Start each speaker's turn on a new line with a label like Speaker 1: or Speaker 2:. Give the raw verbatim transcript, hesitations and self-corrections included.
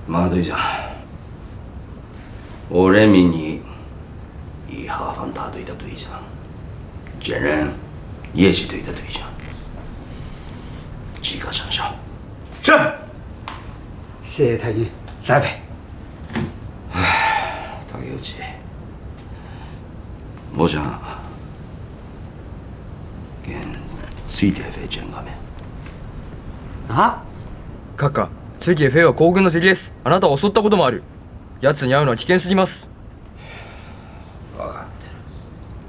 Speaker 1: 马队长，我任命你以哈防大队的队长，兼任夜袭队的队长，即刻生效。
Speaker 2: 是。谢谢太君栽培。
Speaker 1: 唉，竹内，我想跟水铁飞见个面。
Speaker 2: 啊？
Speaker 3: 閣下、水家フェイは皇軍の敵です。あなたを襲ったこともある。奴に会うのは危険すぎます。